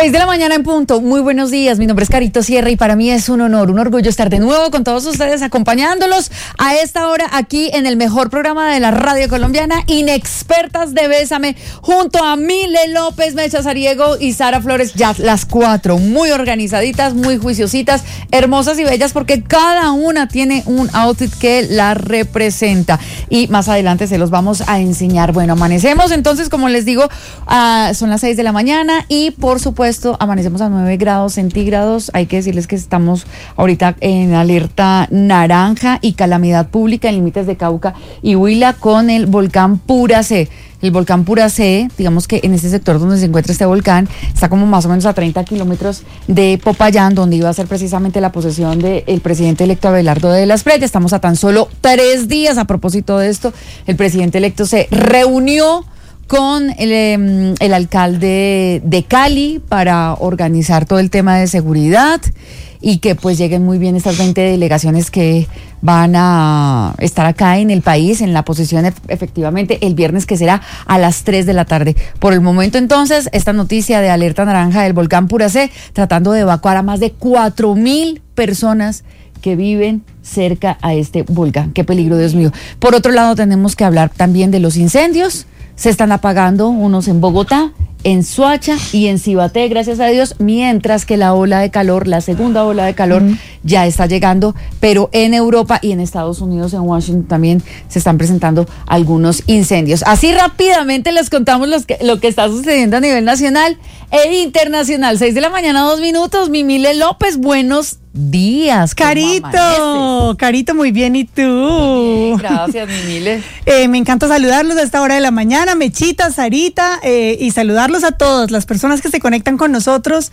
6 de la mañana en punto. Muy buenos días. Mi nombre es Carito Sierra y para mí es un honor, un orgullo estar de nuevo con todos ustedes, acompañándolos a esta hora aquí en el mejor programa de la radio colombiana, Inexpertas de Bésame, junto a Mile López, Mecha Sariego y Sara Flores, ya las cuatro, muy organizaditas, muy juiciositas, hermosas y bellas, porque cada una tiene un outfit que la representa. Y más adelante se los vamos a enseñar. Bueno, amanecemos entonces, como les digo, son las 6 de la mañana y por supuesto amanecemos a 9 grados centígrados. Hay que decirles que estamos ahorita en alerta naranja y calamidad pública en límites de Cauca y Huila con el volcán Puracé. El volcán Puracé, digamos que en este sector donde se encuentra este volcán, está como más o menos a 30 kilómetros de Popayán, donde iba a ser precisamente la posesión del presidente electo Abelardo de las Preyes. Estamos a tan solo 3 días. A propósito de esto, el presidente electo se reunió con el alcalde de Cali para organizar todo el tema de seguridad y que pues lleguen muy bien estas 20 delegaciones que van a estar acá en el país, en la posesión efectivamente el viernes, que será a las 3 de la tarde. Por el momento entonces, esta noticia de alerta naranja del volcán Puracé, tratando de evacuar a más de 4,000 personas que viven cerca a este volcán. Qué peligro, Dios mío. Por otro lado, tenemos que hablar también de los incendios. Se están apagando unos en Bogotá, en Soacha y en Cibaté, gracias a Dios, mientras que la ola de calor, la segunda ola de calor, ya está llegando, pero en Europa y en Estados Unidos, en Washington también se están presentando algunos incendios. Así rápidamente les contamos lo que está sucediendo a nivel nacional e internacional. 6 de la mañana, 2 minutos. Mile López, buenos días. Carito, muy bien, ¿y tú? Bien, gracias, Mile. Me encanta saludarlos a esta hora de la mañana, Mechita, Sarita, y saludarlos a todas las personas que se conectan con nosotros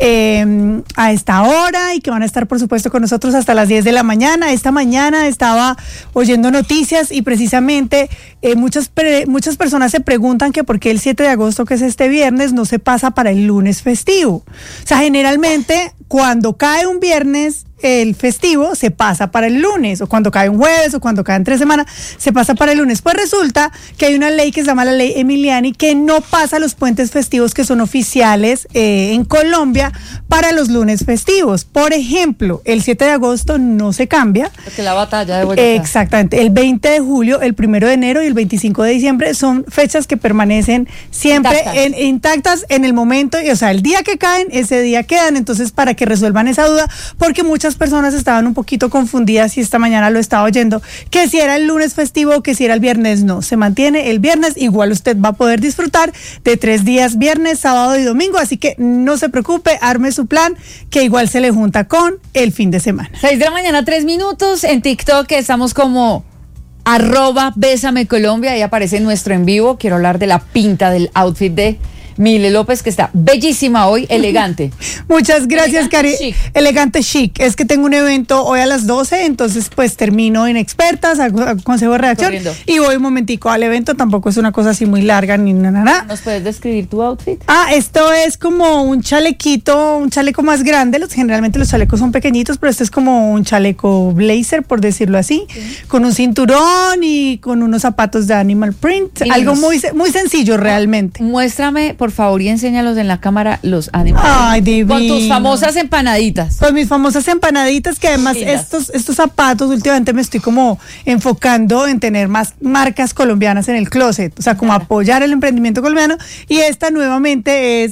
a esta hora y que van a estar, por supuesto, con nosotros hasta las 10 de la mañana. Esta mañana estaba oyendo noticias y precisamente muchas personas se preguntan que por qué el 7 de agosto, que es este viernes, no se pasa para el lunes festivo. O sea, generalmente cuando cae un viernes el festivo se pasa para el lunes, o cuando cae un jueves, o cuando cae entre semana, se pasa para el lunes. Pues resulta que hay una ley que se llama la ley Emiliani que no pasa los puentes festivos que son oficiales en Colombia para los lunes festivos. Por ejemplo, el 7 de agosto no se cambia. Porque la batalla de Bogotá. Exactamente. El 20 de julio, el 1 de enero y el 25 de diciembre son fechas que permanecen siempre intactas en el momento, y, o sea, el día que caen, ese día quedan. Entonces, para que resuelvan esa duda, porque muchas personas estaban un poquito confundidas y esta mañana lo estaba oyendo, que si era el lunes festivo o que si era el viernes. No, se mantiene el viernes. Igual usted va a poder disfrutar de 3 días, viernes, sábado y domingo, así que no se preocupe, arme su plan, que igual se le junta con el fin de semana. 6 de la mañana, 3 minutos. En TikTok estamos como @Bésame Colombia, ahí aparece nuestro en vivo. Quiero hablar de la pinta del outfit de Mile López, que está bellísima hoy, elegante. Muchas gracias, Cari. Elegante chic. Es que tengo un evento hoy a las 12, entonces pues termino en Expertas, hago consejo de redacción corriendo y voy un momentico al evento. Tampoco es una cosa así muy larga ni nada. ¿Nos puedes describir tu outfit? Esto es como un chalequito, un chaleco más grande. Generalmente los chalecos son pequeñitos, pero este es como un chaleco blazer, por decirlo así, con un cinturón y con unos zapatos de animal print. Algo muy sencillo realmente. Muéstrame, por favor, y enséñalos en la cámara los animales. Ay, divino. Con tus famosas empanaditas. Con mis famosas empanaditas, que además estos zapatos últimamente me estoy como enfocando en tener más marcas colombianas en el closet, o sea, como apoyar el emprendimiento colombiano. Y esta nuevamente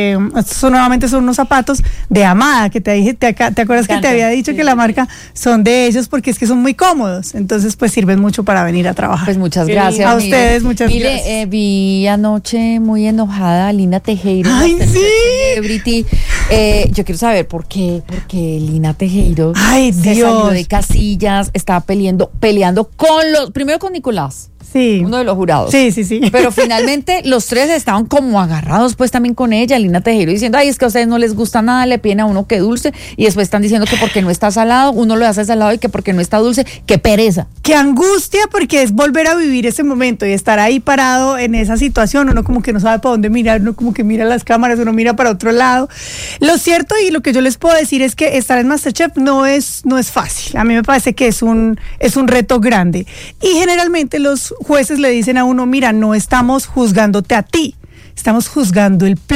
son unos zapatos de Amada, que ¿te acuerdas que te había dicho que la marca son de ellos porque es que son muy cómodos? Entonces, pues sirven mucho para venir a trabajar. Pues muchas gracias. A ustedes, muchas gracias. Mire, vi anoche muy enojada a Lina Tejero. ¡Ay, sí! Celebrity. Yo quiero saber por qué Lina Tejero se salió de casillas, estaba peleando primero con Nicolás. Sí. Uno de los jurados. Sí. Pero finalmente los tres estaban como agarrados pues también con ella, Lina Tejero, diciendo, ay, es que a ustedes no les gusta nada, le piden a uno que dulce, y después están diciendo que porque no está salado, uno lo hace salado, y que porque no está dulce, qué pereza. Qué angustia, porque es volver a vivir ese momento y estar ahí parado en esa situación. Uno como que no sabe para dónde mirar, uno como que mira las cámaras, uno mira para otro lado. Lo cierto y lo que yo les puedo decir es que estar en MasterChef no es fácil. A mí me parece que es un reto grande. Y generalmente los jueces le dicen a uno, mira, no estamos juzgándote a ti, estamos juzgando el plato.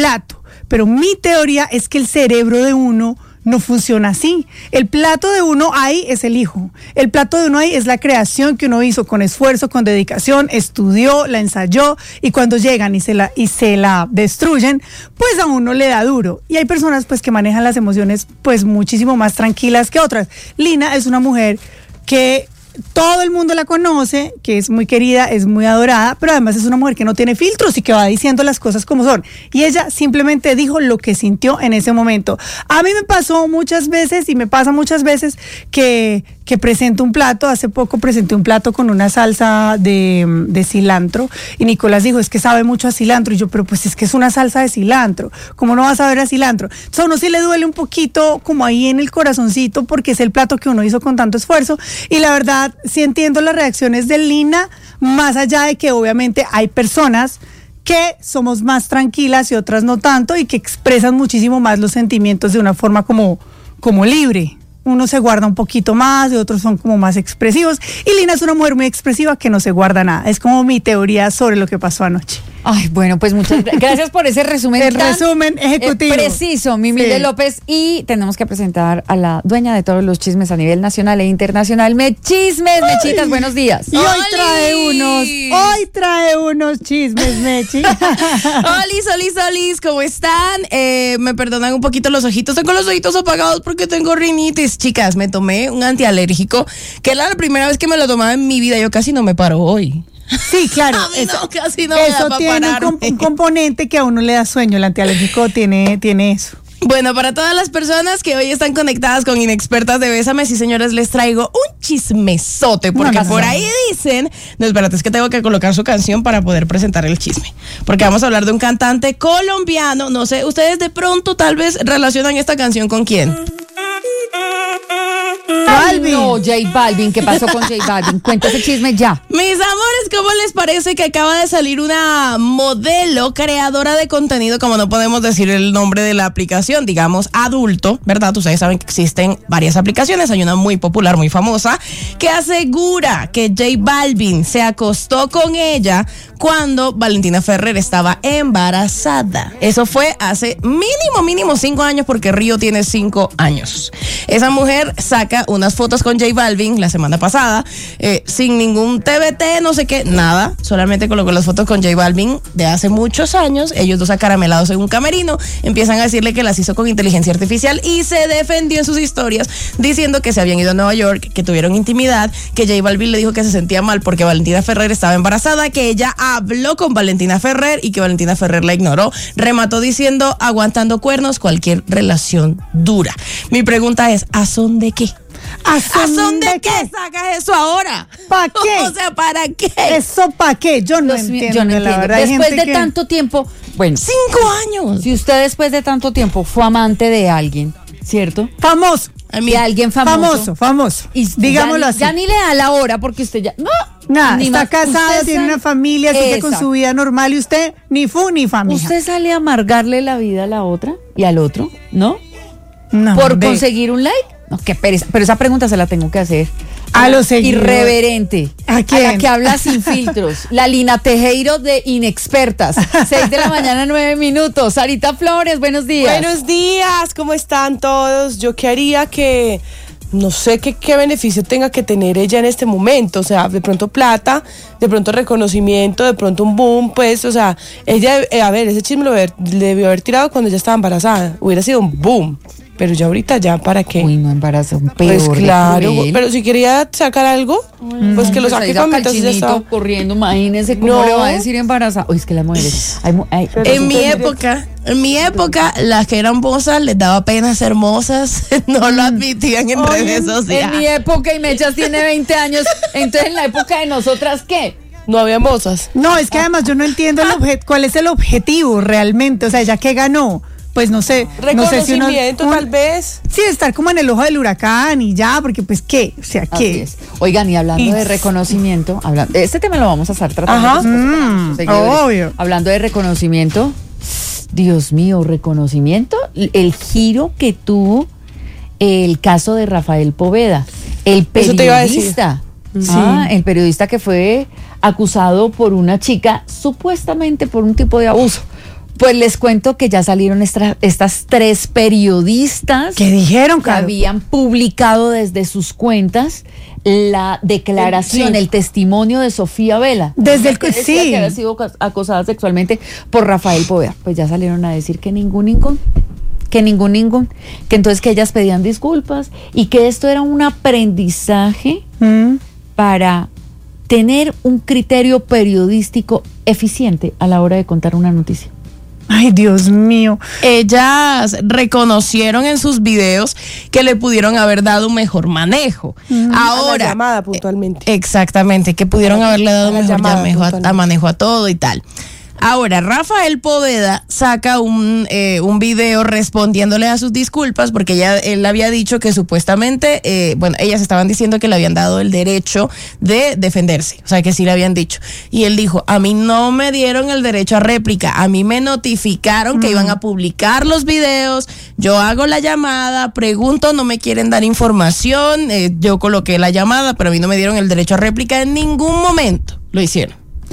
pero mi teoría es que el cerebro de uno no funciona así. El plato de uno ahí es el hijo. El plato de uno ahí es la creación que uno hizo con esfuerzo, con dedicación, estudió, la ensayó, y cuando llegan y se la destruyen, pues a uno le da duro. Y hay personas pues que manejan las emociones pues muchísimo más tranquilas que otras. Lina es una mujer que todo el mundo la conoce, que es muy querida, es muy adorada, pero además es una mujer que no tiene filtros y que va diciendo las cosas como son. Y ella simplemente dijo lo que sintió en ese momento. A mí me pasó muchas veces y me pasa muchas veces que presento un plato. Hace poco presenté un plato con una salsa de cilantro y Nicolás dijo, es que sabe mucho a cilantro. Y yo, pero pues es que es una salsa de cilantro, ¿cómo no va a saber a cilantro? Entonces a uno sí le duele un poquito como ahí en el corazoncito porque es el plato que uno hizo con tanto esfuerzo. Y la verdad, sí entiendo las reacciones de Lina, más allá de que obviamente hay personas que somos más tranquilas y otras no tanto, y que expresan muchísimo más los sentimientos de una forma como libre. Uno se guarda un poquito más, y otros son como más expresivos. Y Lina es una mujer muy expresiva que no se guarda nada. Es como mi teoría sobre lo que pasó anoche. Ay, bueno, pues muchas gracias por ese resumen. El resumen ejecutivo. Preciso, Mimile López. Y tenemos que presentar a la dueña de todos los chismes a nivel nacional e internacional. Mechismes, Mechitas, buenos días. Y hoy trae unos chismes, Mechi. Olis, ¿cómo están? Me perdonan un poquito los ojitos. Tengo los ojitos apagados porque tengo rinitis. Chicas, me tomé un antialérgico, que era la primera vez que me lo tomaba en mi vida. Yo casi no me paro hoy. Sí, claro. A mí casi no me da para tiene pararme. un componente que a uno le da sueño. El antialérgico tiene eso. Bueno, para todas las personas que hoy están conectadas con Inexpertas de Bésame, sí, señores, les traigo un chismesote, porque por ahí dicen, no, espérate, es que tengo que colocar su canción para poder presentar el chisme, porque vamos a hablar de un cantante colombiano. No sé, ustedes de pronto tal vez relacionan esta canción con ¿quién? Balvin. No, J Balvin, ¿qué pasó con J Balvin? Cuenta ese chisme ya. Mis amores, ¿cómo les parece que acaba de salir una modelo creadora de contenido, como no podemos decir el nombre de la aplicación, digamos adulto, ¿verdad? Ustedes saben que existen varias aplicaciones, hay una muy popular, muy famosa, que asegura que J Balvin se acostó con ella cuando Valentina Ferrer estaba embarazada. Eso fue hace mínimo 5 años, porque Río tiene 5 años. Esa mujer saca unas fotos con J Balvin la semana pasada, sin ningún TBT, no sé qué, nada, solamente colocó las fotos con J Balvin de hace muchos años, ellos dos acaramelados en un camerino, empiezan a decirle que las hizo con inteligencia artificial, y se defendió en sus historias diciendo que se habían ido a Nueva York, que tuvieron intimidad, que J Balvin le dijo que se sentía mal porque Valentina Ferrer estaba embarazada, que ella habló con Valentina Ferrer y que Valentina Ferrer la ignoró. Remató diciendo, aguantando cuernos, cualquier relación dura. Mi pregunta es, ¿a son de qué? ¿A son de qué sacas eso ahora? ¿Para qué? O sea, ¿para qué? ¿Eso para qué? Yo no entiendo, la verdad. Después de tanto tiempo, bueno, 5 años. Si usted después de tanto tiempo fue amante de alguien, ¿cierto? Famoso. De alguien famoso. Famoso. Y digámoslo ya, así. Ya ni le da la hora porque usted ya... No. Nada, está casado, tiene una familia, sigue con su vida normal, y usted ni fu ni familia. ¿Usted sale a amargarle la vida a la otra y al otro? ¿No? No. ¿Por conseguir un like? No, qué pereza. Pero esa pregunta se la tengo que hacer a los seguidores. Irreverente. ¿A quién? A la que habla sin filtros. La Lina Tejero de Inexpertas. 6 de la mañana, 9 minutos. Sarita Flores, buenos días. Buenos días, ¿cómo están todos? Yo quería que... No sé qué beneficio tenga que tener ella en este momento, o sea, de pronto plata, de pronto reconocimiento, de pronto un boom, pues, o sea, ella, a ver, ese chisme lo debió haber tirado cuando ella estaba embarazada, hubiera sido un boom, pero ya ahorita ya, ¿para qué? Uy, no, embarazo, peor. Pues claro, pero si quería sacar algo, pues que lo saque cuando entonces ya está corriendo, imagínese cómo le va a decir embarazada. Uy, es que las mujeres... En mi época, las que eran mozas les daba pena ser mozas, no lo admitían en redes sociales. En mi época, y Mechas tiene 20 años, entonces en la época de nosotras, ¿qué? No había mozas. No, es que además yo no entiendo cuál es el objetivo realmente, o sea, ¿ella qué ganó? Pues no sé. Reconocimiento, no sé si tal vez. Sí, estar como en el ojo del huracán y ya, porque pues ¿qué? O sea, ¿qué? Oigan, y hablando de reconocimiento, este tema lo vamos a estar tratando. Obvio. Hablando de reconocimiento, Dios mío, reconocimiento, el giro que tuvo el caso de Rafael Poveda, el periodista. El periodista que fue acusado por una chica, supuestamente por un tipo de abuso. Pues les cuento que ya salieron estas 3 periodistas ¿Qué dijeron, que Caro? habían publicado desde sus cuentas la declaración, Sí. el testimonio de Sofía Vela. Desde el- Que decía sí. que había sido acosada sexualmente por Rafael Poveda. Pues ya salieron a decir que ningún, que entonces que ellas pedían disculpas y que esto era un aprendizaje para tener un criterio periodístico eficiente a la hora de contar una noticia. Ay, Dios mío. Ellas reconocieron en sus videos que le pudieron haber dado un mejor manejo. A Ahora, la llamada puntualmente. exactamente, que pudieron haberle dado a la mejor llamada, manejo a todo y tal. Ahora, Rafael Poveda saca un video respondiéndole a sus disculpas porque él había dicho que supuestamente, ellas estaban diciendo que le habían dado el derecho de defenderse, o sea, que sí le habían dicho. Y él dijo, a mí no me dieron el derecho a réplica, a mí me notificaron que iban a publicar los videos, yo hago la llamada, pregunto, no me quieren dar información, yo coloqué la llamada, pero a mí no me dieron el derecho a réplica en ningún momento, lo hicieron.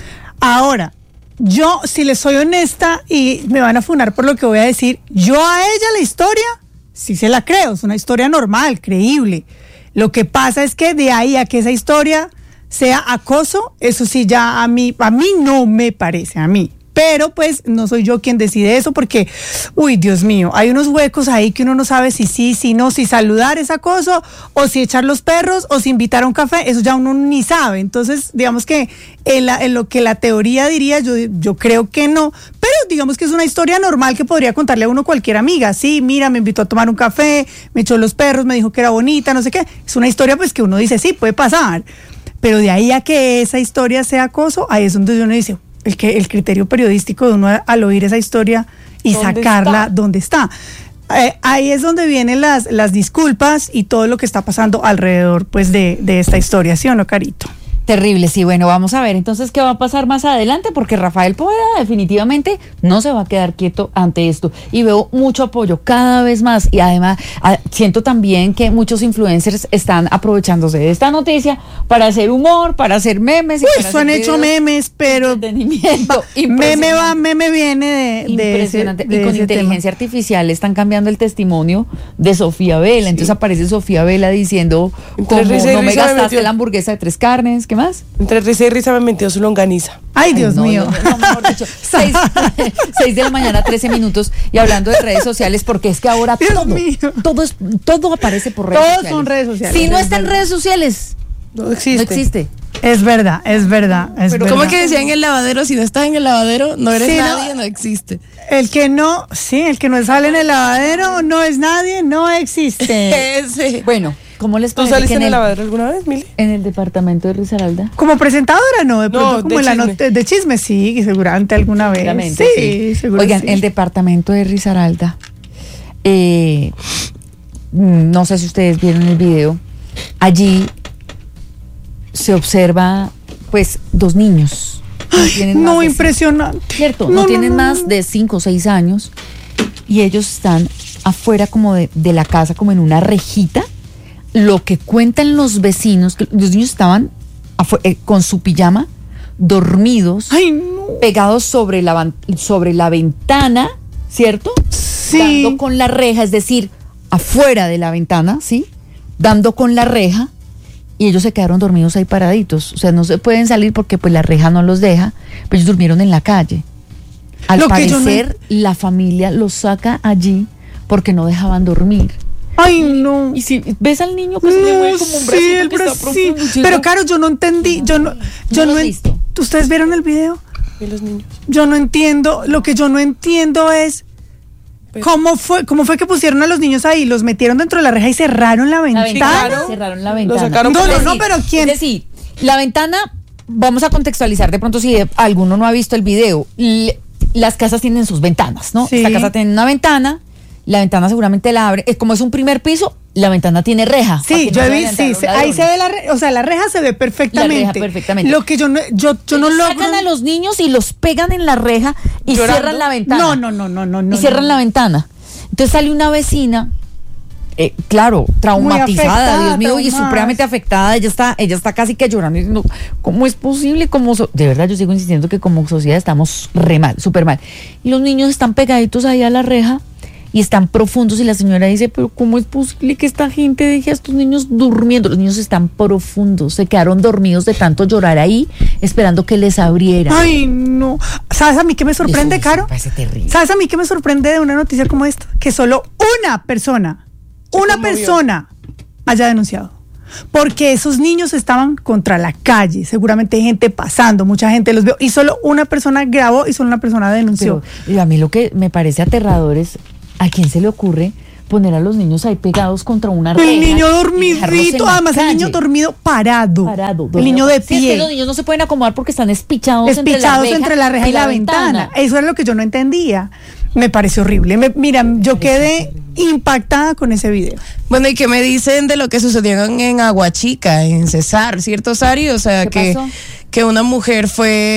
Ahora, yo, si les soy honesta y me van a funar por lo que voy a decir, yo a ella la historia sí se la creo, es una historia normal, creíble. Lo que pasa es que de ahí a que esa historia sea acoso, eso sí ya a mí no me parece, a mí. Pero pues no soy yo quien decide eso porque, uy, Dios mío, hay unos huecos ahí que uno no sabe si sí, si no, si saludar es acoso, o si echar los perros, o si invitar a un café, eso ya uno ni sabe. Entonces, digamos que en lo que la teoría diría, yo creo que no, pero digamos que es una historia normal que podría contarle a uno cualquier amiga. Sí, mira, me invitó a tomar un café, me echó los perros, me dijo que era bonita, no sé qué. Es una historia pues que uno dice, sí, puede pasar. Pero de ahí a que esa historia sea acoso, ahí es donde uno dice, el criterio periodístico de uno al oír esa historia y ¿Dónde sacarla, está? ¿dónde está? Ahí es donde vienen las disculpas y todo lo que está pasando alrededor pues de esta historia, ¿sí o no, Carito? Terrible, sí, bueno, vamos a ver entonces qué va a pasar más adelante, porque Rafael Poveda definitivamente no se va a quedar quieto ante esto, y veo mucho apoyo cada vez más, y además siento también que muchos influencers están aprovechándose de esta noticia para hacer humor, para hacer memes, y para Pues han hacer hecho videos memes, pero de entretenimiento. meme viene de Impresionante. de Y con ese inteligencia artificial están cambiando el testimonio de Sofía Vela. Entonces aparece Sofía Vela diciendo, Entre como risa y no me risa me gastaste metió". la hamburguesa de 3 carnes, ¿qué más? Entre risa y risa me metió su longaniza. Ay, Dios no, mío. No, mejor dicho, 6 de la mañana, 13 minutos, y hablando de redes sociales, porque es que ahora Dios mío. todo aparece por redes Todos sociales. son redes sociales, Si no es está en verdad. redes sociales, No no existe. existe. Es verdad. Pero ¿cómo es que decían en el lavadero? Si no estás en el lavadero, no eres Sí, no. nadie, no existe. El que no sale en el lavadero no es nadie, no existe. Ese. Bueno, ¿cómo les ¿Tú parece saliste que en el lavadero alguna vez, Mili? en el departamento de Risaralda? Como presentadora, no, de pronto No, como de en la chisme. nota de chisme, sí, seguramente alguna vez. Seguramente, Sí, seguro. Oigan, sí. el departamento de Risaralda, no sé si ustedes vieron el video, allí se observa pues 2 niños. tienen más No, de impresionante. Cierto, No, no, no, tienen no, más no. de 5 o 6 años, y ellos están afuera como de la casa, como en una rejita. Lo que cuentan los vecinos, que los niños estaban con su pijama, dormidos, Ay, no. pegados sobre la ventana, ¿cierto? Sí. Dando con la reja, es decir, afuera de la ventana, ¿sí? Dando con la reja, y ellos se quedaron dormidos ahí paraditos. O sea, no se pueden salir porque pues la reja no los deja, pero ellos durmieron en la calle. Al Lo que yo no- parecer, la familia los saca allí porque no dejaban dormir. Ay, no. Y si ves al niño que se le mueve como un bracito sí, el que está bracito. profundo, Pero Caro, yo no entendí, yo no lo has visto. ¿Ustedes vieron el video? Y los niños. Yo no entiendo, lo que yo no entiendo es Pero- cómo fue que pusieron a los niños ahí, los metieron dentro de la reja y cerraron la La ventana. ventana, claro. cerraron la Lo ventana. sacaron No, por no, la- no, pero ¿quién? Es decir, la ventana, vamos a contextualizar de pronto si alguno no ha visto el video. Las casas tienen sus ventanas, ¿no? Sí. Esta casa tiene una ventana, la ventana seguramente la abre. Como es un primer piso, la ventana tiene reja. para Sí, que no yo he se vayan a visto, entrar sí, los ahí se ladrones. ve o sea, la reja se ve perfectamente. La reja perfectamente. Lo que yo no Ellos logro. sacan a los niños y los pegan en la reja y Llorando. cierran la ventana. No. Y cierran la ventana. Entonces sale una vecina claro, traumatizada, afectada, Dios mío, y traumada. supremamente afectada. Ella está casi que llorando, diciendo, ¿cómo es posible? De verdad, yo sigo insistiendo que como sociedad estamos re mal, súper mal. Y los niños están pegaditos ahí a la reja y están profundos, y la señora dice, pero ¿cómo es posible que esta gente deje a estos niños durmiendo? Los niños están profundos, se quedaron dormidos de tanto llorar ahí, esperando que les abrieran. Ay, no. ¿Sabes a mí qué me sorprende, Eso Caro? me parece terrible. ¿Sabes a mí qué me sorprende de una noticia como esta? Que solo una persona haya denunciado. Porque esos niños estaban contra la calle, seguramente gente pasando, mucha gente los vio, y solo una persona grabó y solo una persona denunció. Pero a mí lo que me parece aterrador es, ¿a quién se le ocurre poner a los niños ahí pegados contra una reja? El niño y dejarlos en dormidito, la además el niño calle? dormido parado. El niño de Sí, es que pie. los niños no se pueden acomodar porque están espichados Entre la reja y la ventana. Eso era lo que yo no entendía. Me parece horrible. Mira, yo quedé impactada con ese video. Bueno, ¿y qué me dicen de lo que sucedió en Aguachica, en Cesar, cierto, Sari? O sea, ¿Qué pasó? que una mujer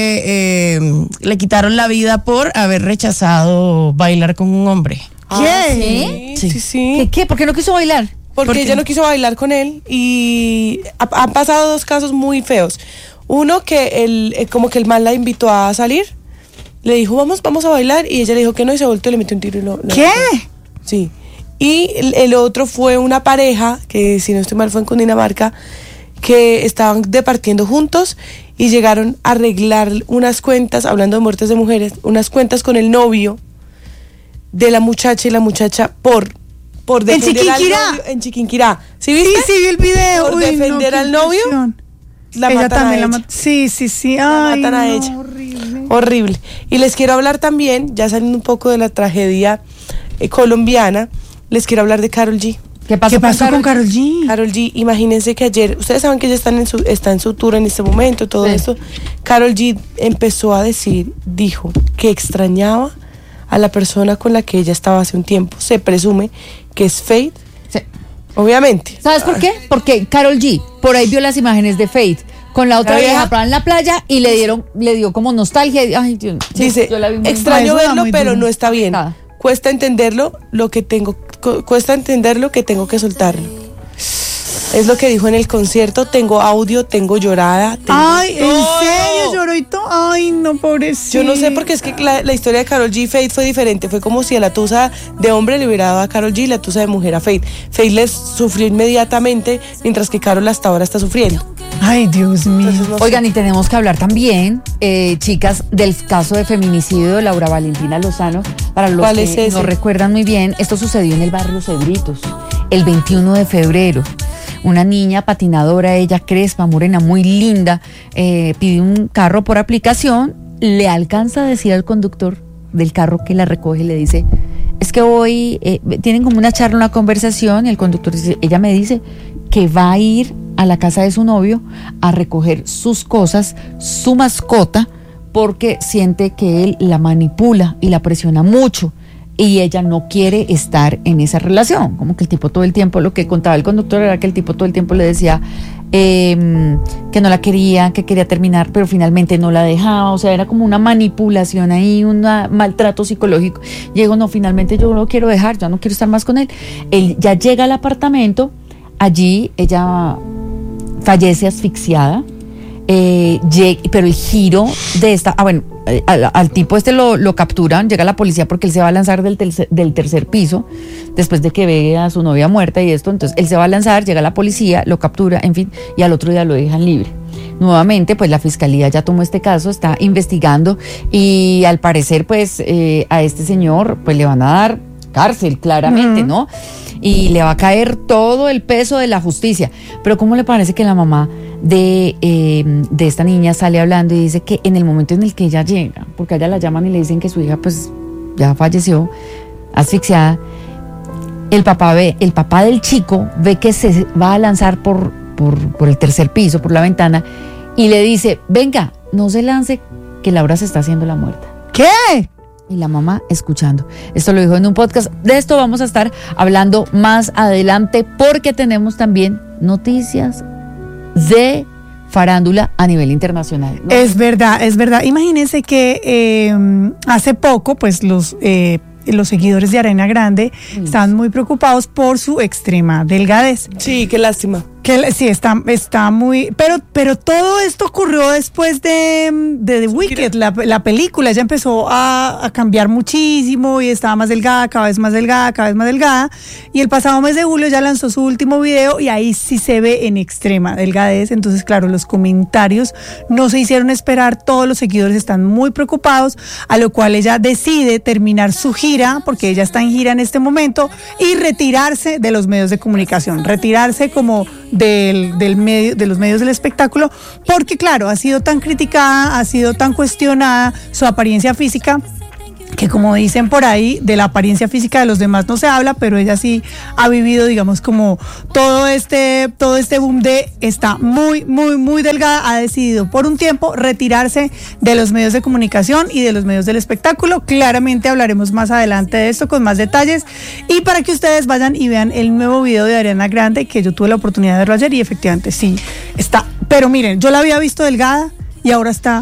le quitaron la vida por haber rechazado bailar con un hombre. ¿Qué? Sí. ¿Qué? ¿Por qué no quiso bailar? Porque ella no quiso bailar con él y han pasado dos casos muy feos. Uno que como que el man la invitó a salir, le dijo vamos a bailar y ella le dijo que no y se volteó y le metió un tiro y lo ¿Qué? mató. Sí. Y el otro fue una pareja que, si no estoy mal, fue en Cundinamarca, que estaban departiendo juntos y llegaron a arreglar unas cuentas, hablando de muertes de mujeres, unas cuentas con el novio de la muchacha y la muchacha por defender al Chiquinquirá. novio en Chiquinquirá. ¿Sí Sí, viste? sí, vi el video. Por Uy, no, defender qué al novio, impresión. la ella matan también a la ella. mata. Sí. La Ay, matan a no, ella. horrible. Horrible. Y les quiero hablar también, ya saliendo un poco de la tragedia colombiana, les quiero hablar de Karol G. ¿Qué pasó, ¿Qué pasó con Karol G? Karol G, imagínense que ayer, ustedes saben que ella está en su tour en este momento, todo Sí. esto. Karol G empezó a dijo que extrañaba a la persona con la que ella estaba hace un tiempo. Se presume que es Faith, Sí. obviamente. ¿Sabes por qué? Porque Karol G por ahí vio las imágenes de Faith con la otra La vieja. vieja en la playa y le dio como nostalgia. Ay, Dios. Sí, Dice, yo la vi muy extraño Eso da verlo, muy pero duro. no está bien. Nada. Cuesta entender lo que tengo que soltarlo. Es lo que dijo en el concierto, tengo audio, tengo llorada. Tengo Ay, ¿en todo. serio lloró y todo? Ay, no, pobrecito. Yo no sé porque es que la historia de Karol G y Faith fue diferente. Fue como si a la tusa de hombre le hubiera dado a Karol G y la tusa de mujer a Faith. Faith les sufrió inmediatamente, mientras que Karol hasta ahora está sufriendo. Ay, Dios mío. Entonces, no sé. Oigan, y tenemos que hablar también, chicas, del caso de feminicidio de Laura Valentina Lozano. Para los ¿Cuál que es ese? no recuerdan muy bien, esto sucedió en el barrio Cedritos, el 21 de febrero. Una niña patinadora, ella crespa, morena, muy linda, pide un carro por aplicación, le alcanza a decir al conductor del carro que la recoge, le dice, es que hoy tienen como una charla, una conversación, y el conductor dice, ella me dice que va a ir a la casa de su novio a recoger sus cosas, su mascota, porque siente que él la manipula y la presiona mucho. Y ella no quiere estar en esa relación. Como que el tipo todo el tiempo, lo que contaba el conductor era que el tipo todo el tiempo le decía que no la quería, que quería terminar, pero finalmente no la dejaba. O sea, era como una manipulación ahí, un maltrato psicológico. Y digo, no, finalmente yo lo quiero dejar, ya no quiero estar más con él. Él ya llega al apartamento, allí ella fallece asfixiada. Pero el giro de esta, al tipo lo capturan, llega la policía porque él se va a lanzar del tercer piso después de que ve a su novia muerta y esto, entonces él se va a lanzar, llega la policía, lo captura, en fin, y al otro día lo dejan libre. Nuevamente, pues la fiscalía ya tomó este caso, está investigando y al parecer, pues a este señor, pues le van a dar cárcel, claramente, ¿no? Y le va a caer todo el peso de la justicia. Pero ¿cómo le parece que la mamá de esta niña sale hablando y dice que en el momento en el que ella llega, porque a ella la llaman y le dicen que su hija pues ya falleció, asfixiada, el papá del chico ve que se va a lanzar por el tercer piso, por la ventana, y le dice, venga, no se lance, que Laura se está haciendo la muerta. ¿Qué? Y la mamá escuchando. Esto lo dijo en un podcast. De esto vamos a estar hablando más adelante porque tenemos también noticias de farándula a nivel internacional, ¿no? Es verdad. Imagínense que hace poco, pues los los seguidores de Ariana Grande estaban muy preocupados por su extrema delgadez. Sí, qué lástima. Sí, está muy... Pero todo esto ocurrió después de The Wicked, la película. Ella empezó a cambiar muchísimo y estaba más delgada, cada vez más delgada, cada vez más delgada. Y el pasado mes de julio ya lanzó su último video y ahí sí se ve en extrema delgadez. Entonces, claro, los comentarios no se hicieron esperar. Todos los seguidores están muy preocupados, a lo cual ella decide terminar su gira, porque ella está en gira en este momento, y retirarse de los medios de comunicación, retirarse como de los medios del espectáculo, porque claro, ha sido tan criticada, ha sido tan cuestionada su apariencia física, que como dicen por ahí, de la apariencia física de los demás no se habla, pero ella sí ha vivido, digamos, como todo este boom de está muy, muy, muy delgada. Ha decidido por un tiempo retirarse de los medios de comunicación y de los medios del espectáculo. Claramente hablaremos más adelante de esto con más detalles, y para que ustedes vayan y vean el nuevo video de Ariana Grande, que yo tuve la oportunidad de verlo ayer, y efectivamente sí está, pero miren, yo la había visto delgada y ahora está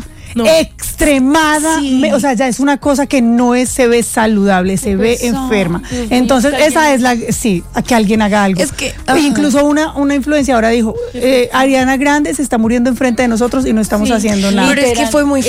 extremada, o sea, ya es una cosa que no se ve saludable, se ve enferma. Entonces, esa es a que alguien haga algo. Es que incluso una influenciadora dijo, Ariana Grande se está muriendo enfrente de nosotros y no estamos haciendo nada. Pero es que fue muy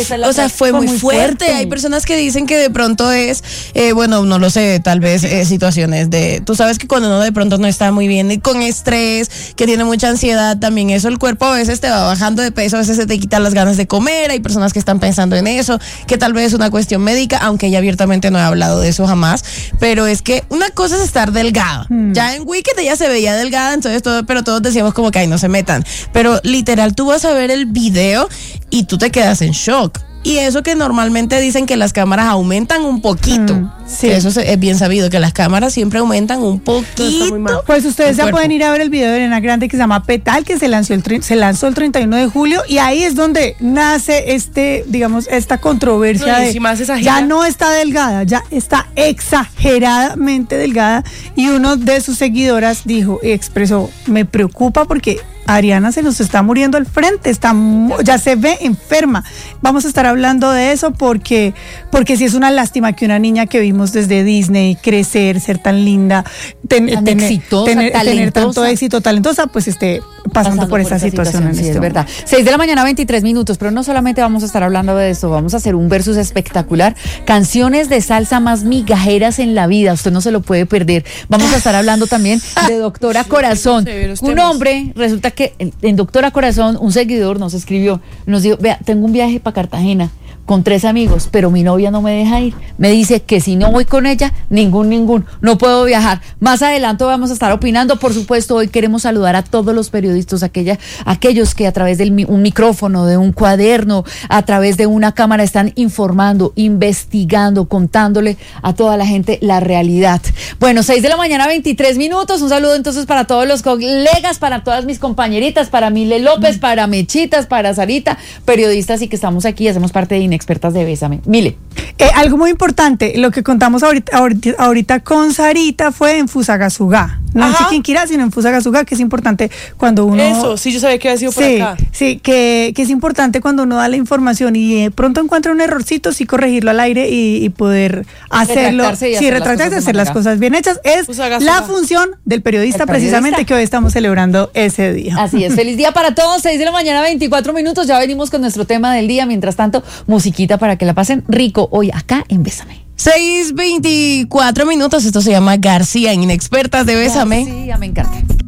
fuerte. Hay personas que dicen que de pronto es, bueno, no lo sé, tal vez situaciones de, tú sabes que cuando uno de pronto no está muy bien y con estrés, que tiene mucha ansiedad, también eso, el cuerpo a veces te va bajando de peso, a veces se te quitan las ganas de comer. Hay personas que están pensando en eso, que tal vez es una cuestión médica, aunque ella abiertamente no he hablado de eso jamás, pero es que una cosa es estar delgada. Ya en Wicked ella se veía delgada, entonces pero todos decíamos como que ay, no se metan, pero literal tú vas a ver el video y tú te quedas en shock. Y eso que normalmente dicen que las cámaras aumentan un poquito. Sí. Eso es bien sabido, que las cámaras siempre aumentan un poquito. Pues ustedes ya pueden ir a ver el video de Ariana Grande que se llama Petal, que se lanzó el 31 de julio, y ahí es donde nace esta controversia de ya no está delgada, ya está exageradamente delgada, y uno de sus seguidoras expresó, me preocupa porque Ariana se nos está muriendo al frente, ya se ve enferma. Vamos a estar hablando de eso porque sí es una lástima que una niña que vimos desde Disney crecer, ser tan linda, tener tanto éxito, talentosa, pues esté pasando por esa situación. Sí, es verdad. 6:23 a.m, pero no solamente vamos a estar hablando de esto, vamos a hacer un versus espectacular. Canciones de salsa más migajeras en la vida, usted no se lo puede perder. Vamos a estar hablando también de Doctora Corazón. Un hombre, resulta que en Doctora Corazón, un seguidor nos escribió, nos dijo, vea, tengo un viaje para Cartagena con 3 amigos, pero mi novia no me deja ir. Me dice que si no voy con ella, no puedo viajar. Más adelante vamos a estar opinando. Por supuesto, hoy queremos saludar a todos los periodistas, aquellos que a través de un micrófono, de un cuaderno, a través de una cámara están informando, investigando, contándole a toda la gente la realidad. Bueno, 6:23 a.m. Un saludo entonces para todos los colegas, para todas mis compañeritas, para Mile López, para Mechitas, para Sarita, periodistas, y que estamos aquí, hacemos parte de Inexpertas de Bésame. Mile. Algo muy importante, lo que contamos ahorita con Sarita fue en Fusagasugá. No en Chiquinquirá, sino en Fusagasugá, que es importante cuando uno... Eso, sí, yo sabía que había sido por acá. Sí, que es importante cuando uno da la información y de pronto encuentra un errorcito, sí corregirlo al aire y poder hacerlo. Retractarse y hacer las cosas bien hechas. Es la función del periodista, precisamente, que hoy estamos celebrando ese día. Así es. Feliz día para todos. 6:24 a.m. Ya venimos con nuestro tema del día. Mientras tanto, musiquita para que la pasen rico hoy acá en Bésame. 6:24 a.m. Esto se llama García en Inexpertas de Bésame. García, me encanta.